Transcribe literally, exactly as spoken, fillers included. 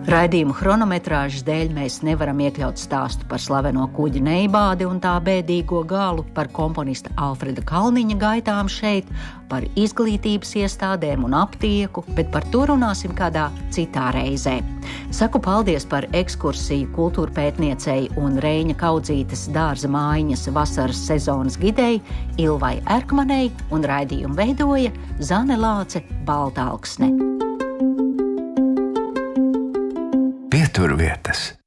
Raidījumu chronometrāžas dēļ mēs nevaram iekļaut stāstu par slaveno kuģa Neibādi un tā bēdīgo galu, par komponista Alfreda Kalniņa gaitām šeit, par izglītības iestādēm un aptieku, bet par to runāsim kādā citā reizē. Saku paldies par ekskursiju kultūrpētniecei un Reiņa Kaudzītes dārza mājiņas vasaras sezonas gidei Ilvai Erkmanei un raidījumu veidoja Zane Lāce Baltalksne. Pieturvietas.